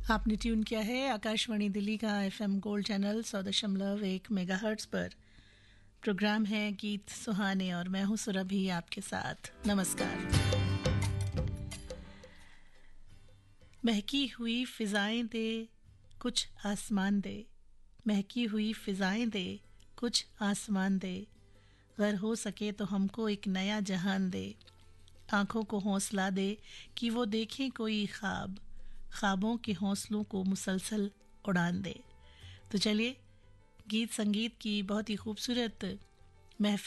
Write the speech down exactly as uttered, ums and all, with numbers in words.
आपने ट्यून किया है आकाशवाणी दिल्ली का एफएम गोल्ड चैनल सौ दशमलव एक मेगाहर्ट्ज पर। प्रोग्राम है गीत सुहाने और मैं हूं सुरभि आपके साथ। नमस्कार। महकी हुई फिजाएं दे कुछ आसमान दे, महकी हुई फिजाएं दे कुछ आसमान दे, अगर हो सके तो हमको एक नया जहान दे, आंखों को हौसला दे कि वो देखें कोई ख्वाब, ख्वाबों के हौसलों को मुसलसल उड़ान दे। तो चलिए गीत संगीत की बहुत ही खूबसूरत महफिल